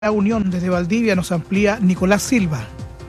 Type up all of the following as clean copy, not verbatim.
La Unión desde Valdivia nos amplía Nicolás Silva.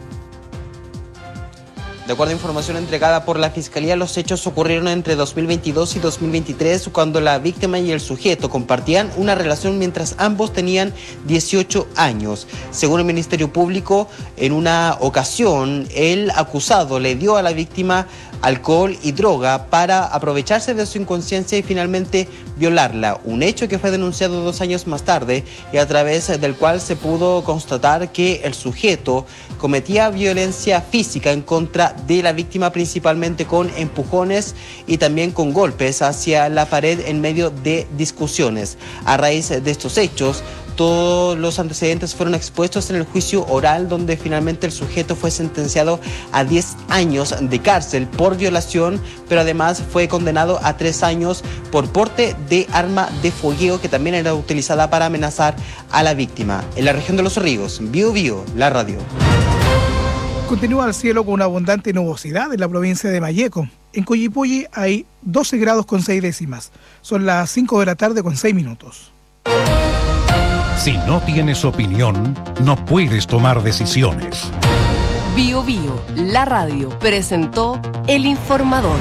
De acuerdo a información entregada por la Fiscalía, los hechos ocurrieron entre 2022 y 2023 cuando la víctima y el sujeto compartían una relación mientras ambos tenían 18 años. Según el Ministerio Público, en una ocasión el acusado le dio a la víctima alcohol y droga para aprovecharse de su inconsciencia y finalmente violarla. Un hecho que fue denunciado 2 años más tarde y a través del cual se pudo constatar que el sujeto cometía violencia física en contra de la víctima, principalmente con empujones y también con golpes hacia la pared en medio de discusiones. A raíz de estos hechos, todos los antecedentes fueron expuestos en el juicio oral, donde finalmente el sujeto fue sentenciado a 10 años de cárcel por violación, pero además fue condenado a 3 años por porte de arma de fogueo que también era utilizada para amenazar a la víctima. En la región de Los Ríos, Biobío, la radio. Continúa el cielo con una abundante nubosidad en la provincia de Malleco. En Coyipulli hay 12 grados con 6 décimas. Son las 5 de la tarde con 6 minutos. Si no tienes opinión, no puedes tomar decisiones. Biobío, la radio, presentó El Informador.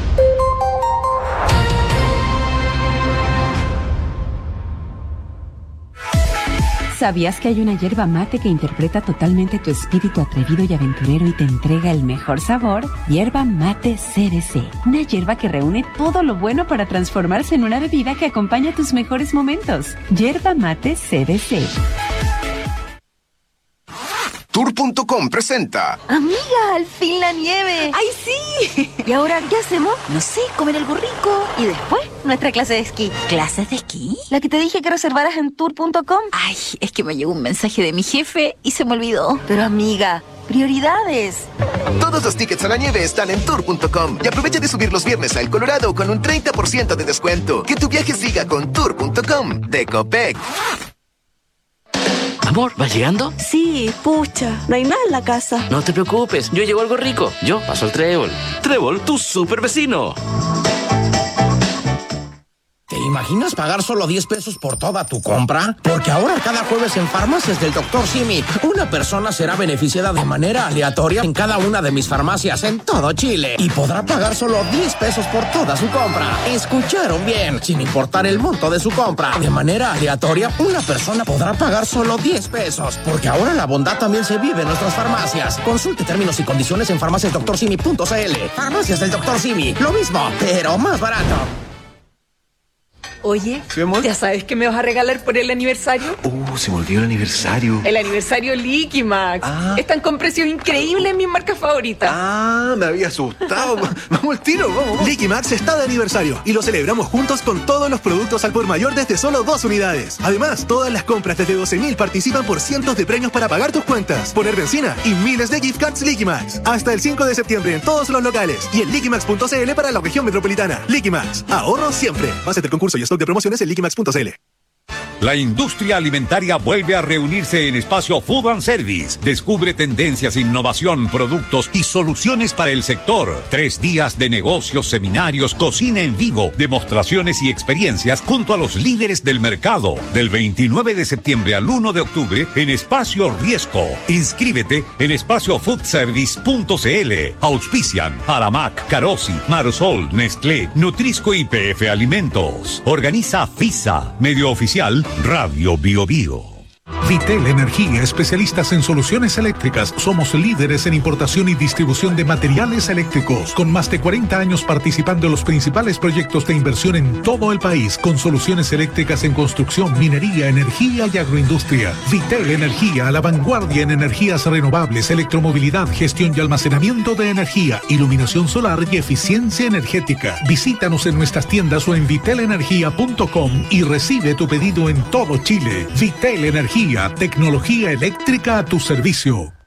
¿Sabías que hay una yerba mate que interpreta totalmente tu espíritu atrevido y aventurero y te entrega el mejor sabor? Yerba Mate CBC, una yerba que reúne todo lo bueno para transformarse en una bebida que acompaña tus mejores momentos. Yerba Mate CBC. Tour.com presenta. Amiga, al fin la nieve. ¡Ay, sí! ¿Y ahora qué hacemos? No sé, comer algo rico. Y después, nuestra clase de esquí. ¿Clases de esquí? La que te dije que reservaras en Tour.com. Ay, es que me llegó un mensaje de mi jefe y se me olvidó. Pero amiga, prioridades. Todos los tickets a la nieve están en Tour.com. Y aprovecha de subir los viernes a El Colorado con un 30% de descuento. Que tu viaje siga con Tour.com de Copec. Amor, ¿vas llegando? Sí, pucha, no hay nada en la casa. No te preocupes, yo llevo algo rico. Yo paso el Trébol. Trébol, tu super vecino. ¿Te imaginas pagar solo 10 pesos por toda tu compra? Porque ahora cada jueves en Farmacias del Dr. Simi, una persona será beneficiada de manera aleatoria en cada una de mis farmacias en todo Chile y podrá pagar solo 10 pesos por toda su compra. ¿Escucharon bien? Sin importar el monto de su compra, de manera aleatoria, una persona podrá pagar solo 10 pesos. Porque ahora la bondad también se vive en nuestras farmacias. Consulte términos y condiciones en farmaciasdoctorsimi.cl. Farmacias del Dr. Simi, lo mismo, pero más barato. Oye, ¿sí, amor? ¿Ya sabes qué me vas a regalar por el aniversario? Se me olvidó el aniversario. El aniversario Liquimax. Están con precios increíbles en mis marcas favoritas. Me había asustado. Vamos al tiro, vamos. Liquimax está de aniversario y lo celebramos juntos con todos los productos al por mayor desde solo 2 unidades. Además, todas las compras desde 12.000 participan por cientos de premios para pagar tus cuentas, poner benzina y miles de gift cards Liquimax. Hasta el 5 de septiembre en todos los locales y en liquimax.cl para la región metropolitana. Liquimax, ahorro siempre. Base del concurso y stock de promociones en liquimax.cl. La industria alimentaria vuelve a reunirse en Espacio Food and Service. Descubre tendencias, innovación, productos y soluciones para el sector. 3 días de negocios, seminarios, cocina en vivo, demostraciones y experiencias junto a los líderes del mercado. Del 29 de septiembre al 1 de octubre en Espacio Riesco. Inscríbete en espaciofoodservice.cl. Auspician Aramac, Carosi, Marosol, Nestlé, Nutrisco y PF Alimentos. Organiza FISA, medio oficial Radio Biobío. Vitel Energía, especialistas en soluciones eléctricas. Somos líderes en importación y distribución de materiales eléctricos, con más de 40 años participando en los principales proyectos de inversión en todo el país, con soluciones eléctricas en construcción, minería, energía y agroindustria. Vitel Energía, a la vanguardia en energías renovables, electromovilidad, gestión y almacenamiento de energía, iluminación solar y eficiencia energética. Visítanos en nuestras tiendas o en vitelenergia.com y recibe tu pedido en todo Chile. Vitel Energía, tecnología eléctrica a tu servicio.